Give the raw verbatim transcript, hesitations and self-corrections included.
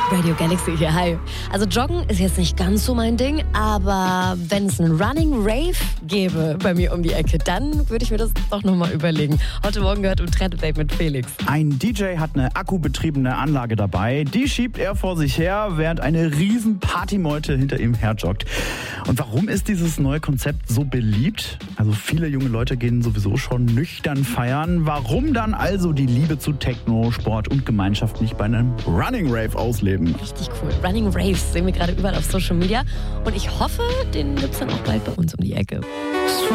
Radio Galaxy hier, hi. Also Joggen ist jetzt nicht ganz so mein Ding, aber wenn es einen Running Rave gäbe bei mir um die Ecke, dann würde ich mir das doch nochmal überlegen. Heute Morgen gehört im Trend-Update mit Felix. Ein D J hat eine akkubetriebene Anlage dabei. Die schiebt er vor sich her, während eine riesen Partymeute hinter ihm herjoggt. Und warum ist dieses neue Konzept so beliebt? Also viele junge Leute gehen sowieso schon nüchtern feiern. Warum dann also die Liebe zu Techno, Sport und Gemeinschaft nicht bei einem Running Rave ausleben? Richtig cool. Running Raves sehen wir gerade überall auf Social Media. Und ich hoffe, den gibt es dann auch bald bei uns um die Ecke.